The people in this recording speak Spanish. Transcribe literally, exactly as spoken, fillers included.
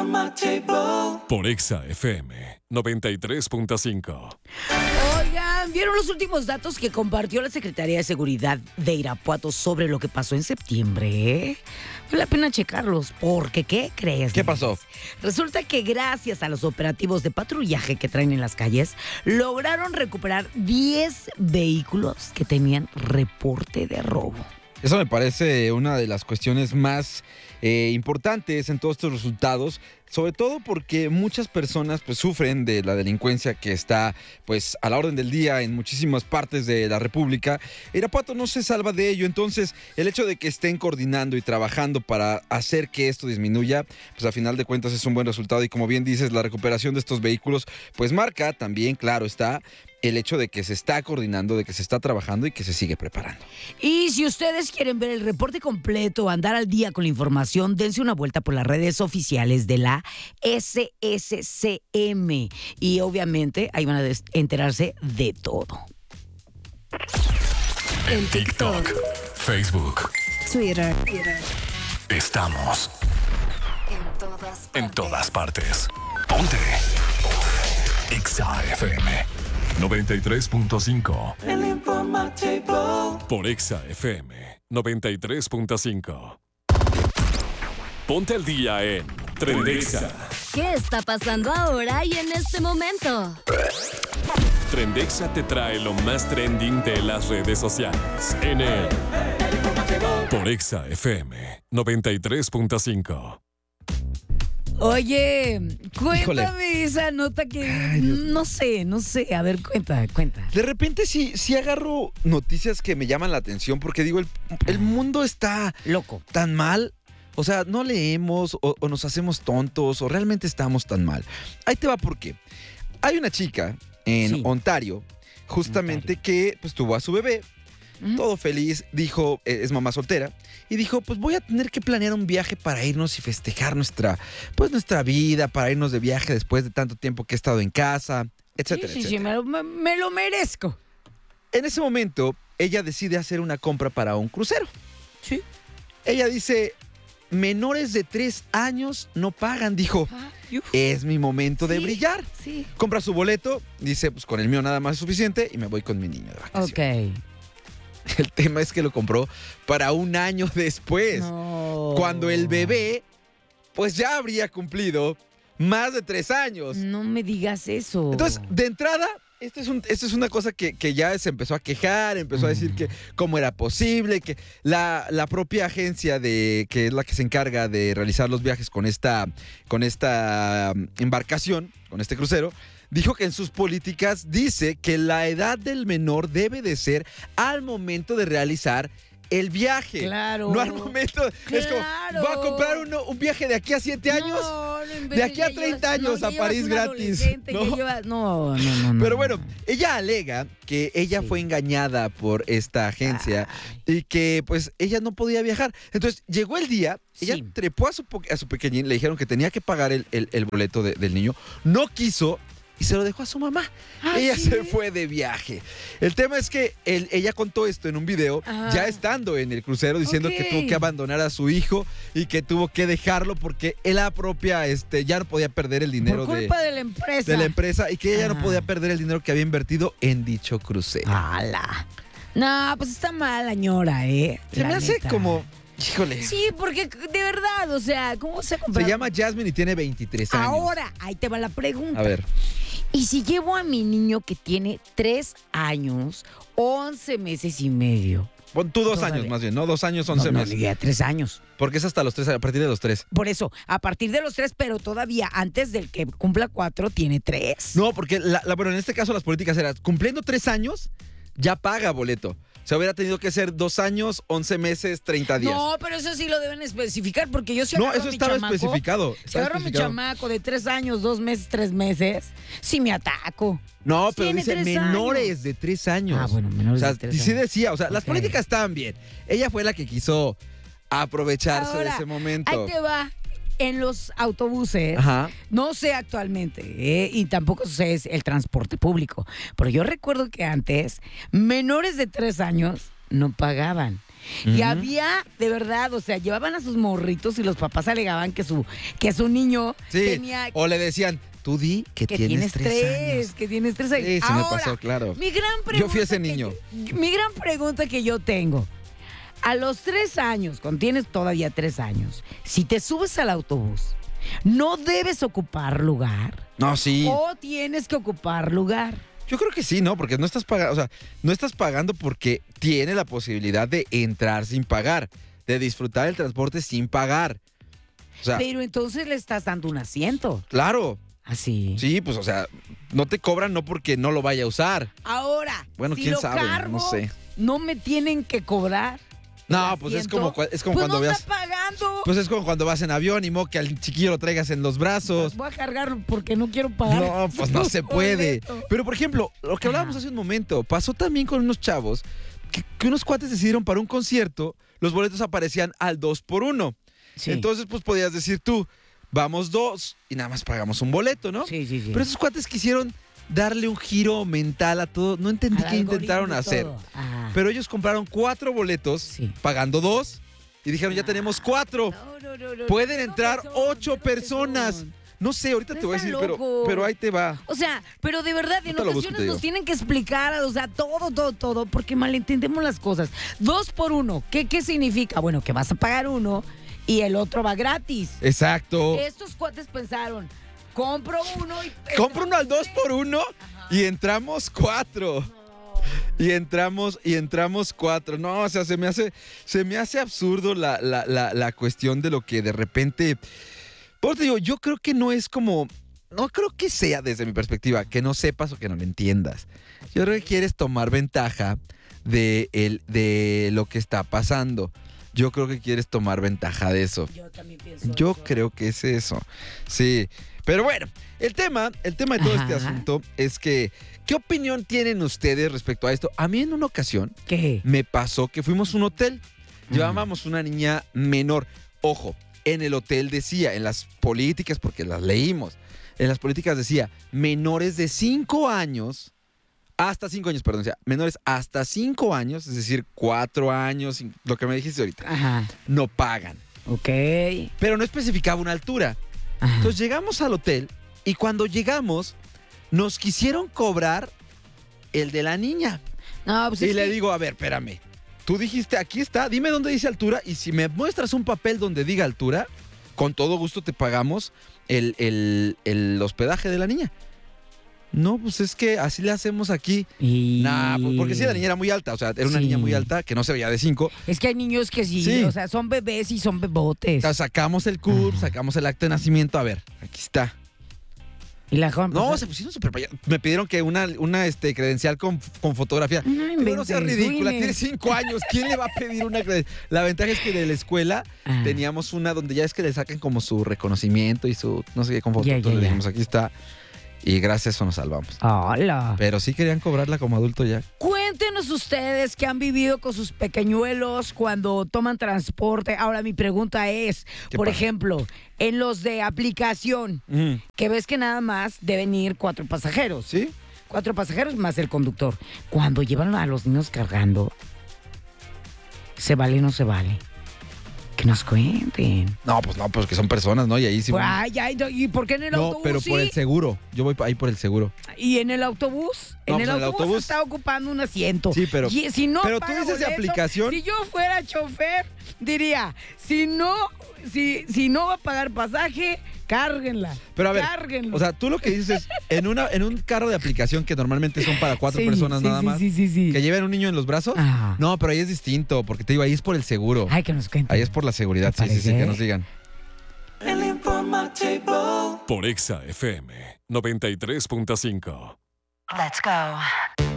Por Exa F M noventa y tres punto cinco. Oigan, ¿vieron los últimos datos que compartió la Secretaría de Seguridad de Irapuato sobre lo que pasó en septiembre? Vale la pena checarlos, porque ¿qué crees? ¿Qué pasó? Resulta que gracias a los operativos de patrullaje que traen en las calles, lograron recuperar diez vehículos que tenían reporte de robo. Eso me parece una de las cuestiones más eh, importantes en todos estos resultados, sobre todo porque muchas personas pues sufren de la delincuencia que está pues a la orden del día en muchísimas partes de la República. Irapuato no se salva de ello, entonces el hecho de que estén coordinando y trabajando para hacer que esto disminuya, pues a final de cuentas es un buen resultado, y como bien dices, la recuperación de estos vehículos pues marca también, claro está, el hecho de que se está coordinando, de que se está trabajando y que se sigue preparando. Y si ustedes quieren ver el reporte completo o andar al día con la información, dense una vuelta por las redes oficiales de la S S C M. Y obviamente ahí van a enterarse de todo. En TikTok, Facebook, Twitter. estamos En todas partes. en todas partes. Ponte Exa F M noventa y tres punto cinco. Por Exa F M noventa y tres punto cinco. Ponte al día en Trendexa. ¿Qué está pasando ahora y en este momento? Trendexa te trae lo más trending de las redes sociales en el Por Exa F M noventa y tres punto cinco. Oye, cuéntame Híjole. esa nota que Ay, Dios no sé, no sé. A ver, cuenta, cuenta. De repente sí, sí agarro noticias que me llaman la atención porque digo, el, el mundo está Loco. tan mal. O sea, no leemos o, o nos hacemos tontos o realmente estamos tan mal. Ahí te va por qué. Hay una chica en Sí. Ontario, justamente que pues tuvo a su bebé, Ujú. todo feliz, dijo, eh, es mamá soltera, y dijo, pues voy a tener que planear un viaje para irnos y festejar nuestra, pues nuestra vida, para irnos de viaje después de tanto tiempo que he estado en casa, etcétera, Sí, sí, sí, etcétera. me lo, me- me lo merezco. En ese momento, ella decide hacer una compra para un crucero. Sí. Ella dice, menores de tres años no pagan, dijo, Ah, uf, es mi momento de Sí. brillar. sí. Compra su boleto, dice, pues con el mío nada más es suficiente y me voy con mi niño de vacaciones. Ok. El tema es que lo compró para un año después, No. cuando el bebé, pues ya habría cumplido más de tres años. No me digas eso. Entonces, de entrada, esto es, un, esto es una cosa que, que ya se empezó a quejar, empezó a decir que cómo era posible, que la, la propia agencia de que es la que se encarga de realizar los viajes con esta, con esta um, embarcación, con este crucero, dijo que en sus políticas dice que la edad del menor debe de ser al momento de realizar el viaje. Claro. No al momento. Es como, Claro. voy a comprar uno- un viaje de aquí a siete años. No, no inventes, de aquí a ya treinta llevas- años no, a ya París llevas un gratis, adolescente, ¿no? ya llevas- no, no, no, no. Pero no, bueno, no. ella alega que ella Sí. fue engañada por esta agencia y que pues ella no podía viajar. Entonces llegó el día, ella Sí. trepó a su, po- a su pequeñín, le dijeron que tenía que pagar el, el- el boleto de- del niño, no quiso y se lo dejó a su mamá. ¿Ah, ella sí? se fue de viaje. El tema es que él- ella contó esto en un video, Ajá. ya estando en el crucero, diciendo que Ok. tuvo que abandonar a su hijo y que tuvo que dejarlo porque él la propia, este, ya no podía perder el dinero Por de culpa de, la empresa. de la empresa y que ella Ah. no podía perder el dinero que había invertido en dicho crucero. ¡Hala! No, pues está mal la ñora, ¿eh? Se La me hace neta. como, híjole. Sí, porque de verdad, o sea, ¿cómo se compra? Se llama Jasmine y tiene veintitrés años. Ahora, ahí te va la pregunta. A ver, Y si llevo a mi niño que tiene tres años, once meses y medio. pon tú dos Todavía. años más bien, ¿no? Dos años, once no, no, meses. ya tres años. Porque es hasta los tres, a partir de los tres. Por eso, a partir de los tres, pero todavía antes del que cumpla cuatro, tiene tres. No, porque, la, la- bueno, en este caso las políticas eran, cumpliendo tres años, ya paga boleto. O sea, hubiera tenido que ser dos años, once meses, treinta días. No, pero eso sí lo deben especificar, porque yo sí No, agarro eso a mi estaba chamaco, especificado. Si estaba agarro a mi especificado. chamaco de tres años, dos meses, tres meses, sí me ataco. No, pero Tiene dice tres menores años. de tres años. Ah, bueno, menores o sea, de tres sí años. decía, o sea, las Ok. políticas estaban bien. Ella fue la que quiso aprovecharse Ahora, de ese momento. Ahí te va. En los autobuses, Ajá. no sé actualmente, ¿eh? Y tampoco sé es el transporte público, pero yo recuerdo que antes menores de tres años no pagaban. Y Ujú. había, de verdad, o sea, llevaban a sus morritos y los papás alegaban que su, que su niño Sí, tenía... o le decían, tú di que, que tienes, tienes tres, tres, años. que tienes tres años. Sí, sí me Ahora, pasó, claro. Mi gran Yo pregunta fui ese que niño. yo- mi gran pregunta que yo tengo. A los tres años, cuando tienes todavía tres años, si te subes al autobús, ¿no debes ocupar lugar? No, sí. ¿O tienes que ocupar lugar? Yo creo que sí, ¿no? Porque no estás pagando, o sea, no estás pagando porque tiene la posibilidad de entrar sin pagar, de disfrutar el transporte sin pagar. O sea, Pero entonces le estás dando un asiento. claro, Así. sí, pues, o sea, no te cobran no porque no lo vaya a usar. Ahora, Bueno, si quién lo sabe, cargo, no sé. no me tienen que cobrar. No, ¿El pues es asiento? como, cua- es como Pues cuando no veas, está pagando. pues es como cuando vas en avión y mo que al chiquillo lo traigas en los brazos. Voy a cargarlo porque no quiero pagar. No, pues no se puede. boleto. Pero, por ejemplo, lo que hablábamos Ajá. hace un momento, pasó también con unos chavos que, que unos cuates decidieron para un concierto, los boletos aparecían al dos por uno. Sí. Entonces, pues podías decir tú, vamos dos y nada más pagamos un boleto, ¿no? Sí, sí, sí. Pero esos cuates quisieron darle un giro mental a todo. No entendí Al qué intentaron algoritmo y hacer. todo. Ajá. Pero ellos compraron cuatro boletos, Sí. pagando dos, y dijeron, ya tenemos cuatro. No, no, no, no, Pueden no, entrar no, ocho no, no, personas. no. No sé, ahorita No te voy a decir, están pero, locos. pero ahí te va. O sea, pero de verdad, en Ahorita lo busco y ocasiones te digo. nos tienen que explicar, o sea, todo, todo, todo, porque malentendemos las cosas. Dos por uno, ¿qué, qué significa? Bueno, que vas a pagar uno y el otro va gratis. Exacto. Estos cuates pensaron, compro uno y... Compro uno al dos por uno y entramos cuatro. Y entramos, y entramos cuatro. No, o sea, se me hace, se me hace absurdo la, la, la, la cuestión de lo que de repente. Por eso te digo, yo creo que no es como. No creo que sea desde mi perspectiva, que no sepas o que no lo entiendas. Yo creo que quieres tomar ventaja de, el, de lo que está pasando. Yo creo que quieres tomar ventaja de eso. Yo también pienso Yo eso. creo que es eso. Sí. Pero bueno, el tema, el tema de todo este Ajá. asunto es que, ¿qué opinión tienen ustedes respecto a esto? A mí en una ocasión ¿Qué? me pasó que fuimos a un hotel. Llevábamos una niña menor. Ojo, en el hotel decía, en las políticas, porque las leímos, en las políticas decía, menores de cinco años, hasta cinco años, perdón, decía, menores hasta cinco años, es decir, cuatro años, cin- lo que me dijiste ahorita, Ajá, no pagan. ok. Pero no especificaba una altura. Ajá. Entonces llegamos al hotel y cuando llegamos nos quisieron cobrar el de la niña. No, pues Y es le que- digo, a ver, espérame. Tú dijiste, aquí está, dime dónde dice altura y si me muestras un papel donde diga altura, con todo gusto te pagamos el, el- el hospedaje de la niña. No, pues es que así le hacemos aquí. Y... Nah, pues porque sí, la niña era muy alta, o sea, era una Sí. niña muy alta que no se veía de cinco. Es que hay niños que sí, Sí. o sea, son bebés y son bebotes. O sea, sacamos el C U R, Ajá. sacamos el acta de nacimiento, a ver, aquí está. Y la joven No, pues, se pusieron súper paya- Me pidieron que una, una este, credencial con, con fotografía. No Digo, no seas inventes, ridícula, Winnie. tiene cinco años. ¿Quién le va a pedir una credencial? La ventaja es que de la escuela Ah. teníamos una donde ya es que le sacan como su reconocimiento y su, no sé qué, con foto. Ya, ya, Entonces le ya. dijimos, aquí está. Y gracias a eso nos salvamos. Hola. Pero sí querían cobrarla como adulto ya. Cuéntenos ustedes qué han vivido con sus pequeñuelos cuando toman transporte. Ahora mi pregunta es, ¿Qué por pasa? ejemplo, en los de aplicación, Mm, que ves que nada más deben ir cuatro pasajeros. ¿Sí? Cuatro pasajeros más el conductor. Cuando llevan a los niños cargando, ¿se vale o no se vale? Que nos cuenten. No, pues no, pues que son personas, ¿no? Y ahí sí. Pues, ay, ay, no, ¿y por qué en el no, autobús pero por sí? el seguro. Yo voy ahí por el seguro. ¿Y en el autobús? No, en el pues, en el autobús, autobús- está ocupando un asiento. Sí, pero- Y si no pero tú paga dices de boleto, aplicación. Si yo fuera chofer, diría, si no, si, si no va a pagar pasaje, cárguenla. Pero a ver, cárguenlo. o sea, tú lo que dices es, en, una, en un carro de aplicación que normalmente son para cuatro Sí, personas sí, nada sí, más, Sí, sí, sí. que lleven un niño en los brazos. Ah. No, pero ahí es distinto, porque te digo, ahí es por el seguro. Ay, que nos cuenten. Ahí es por la seguridad, ¿Te sí, sí, sí, parece? que nos digan. Por Exa F M noventa y tres punto cinco. Let's go.